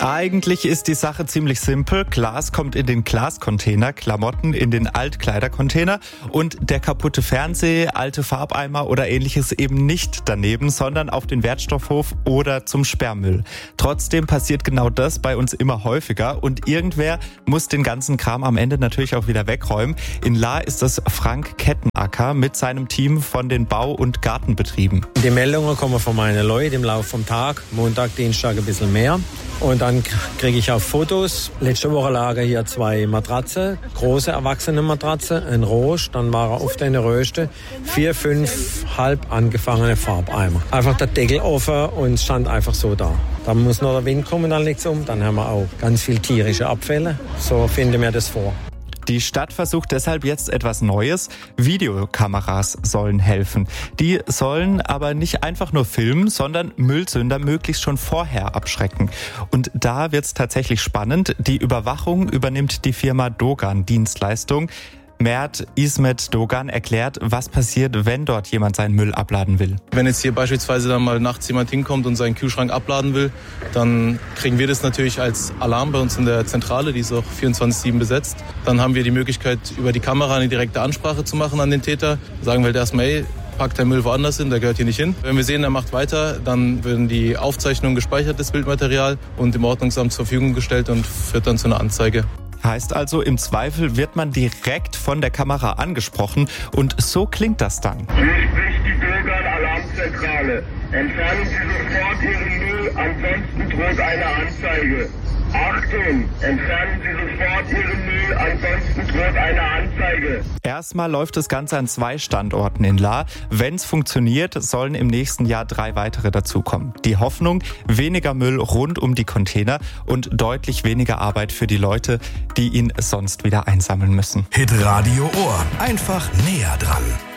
Eigentlich ist die Sache ziemlich simpel. Glas kommt in den Glascontainer, Klamotten in den Altkleidercontainer und der kaputte Fernseher, alte Farbeimer oder ähnliches eben nicht daneben, sondern auf den Wertstoffhof oder zum Sperrmüll. Trotzdem passiert genau das bei uns immer häufiger und irgendwer muss den ganzen Kram am Ende natürlich auch wieder wegräumen. In Lahr ist das Frank Kettenacker mit seinem Team von den Bau- und Gartenbetrieben. Die Meldungen kommen von meinen Leuten im Laufe vom Tag, Montag, Dienstag ein bisschen mehr. Und dann kriege ich auch Fotos. Letzte Woche lagen hier 2 Matratzen, große erwachsene Matratze, ein Rouge, dann waren auf eine Röste 4, 5 halb angefangene Farbeimer. Einfach der Deckel offen und es stand einfach so da. Dann muss noch der Wind kommen, dann liegt es um. Dann haben wir auch ganz viel tierische Abfälle. So finden wir das vor. Die Stadt versucht deshalb jetzt etwas Neues. Videokameras sollen helfen. Die sollen aber nicht einfach nur filmen, sondern Müllsünder möglichst schon vorher abschrecken. Und da wird's tatsächlich spannend. Die Überwachung übernimmt die Firma Dogan Dienstleistung. Mert Ismet Dogan erklärt, was passiert, wenn dort jemand seinen Müll abladen will. Wenn jetzt hier beispielsweise dann mal nachts jemand hinkommt und seinen Kühlschrank abladen will, dann kriegen wir das natürlich als Alarm bei uns in der Zentrale, die ist auch 24/7 besetzt. Dann haben wir die Möglichkeit, über die Kamera eine direkte Ansprache zu machen an den Täter. Sagen wir halt erstmal, hey, pack deinen Müll woanders hin, der gehört hier nicht hin. Wenn wir sehen, er macht weiter, dann werden die Aufzeichnungen gespeichert, das Bildmaterial, und dem Ordnungsamt zur Verfügung gestellt und führt dann zu einer Anzeige. Heißt also, im Zweifel wird man direkt von der Kamera angesprochen und so klingt das dann. Hier spricht die Dogan-Alarmzentrale. Entfernen Sie sofort Ihren Müll, ansonsten droht eine Anzeige. Achtung, entfernen Sie sofort Ihren Müll, ansonsten droht eine Anzeige. Erstmal läuft das Ganze an 2 Standorten in Lahr. Wenn es funktioniert, sollen im nächsten Jahr 3 weitere dazukommen. Die Hoffnung, weniger Müll rund um die Container und deutlich weniger Arbeit für die Leute, die ihn sonst wieder einsammeln müssen. Hitradio Ohr. Einfach näher dran.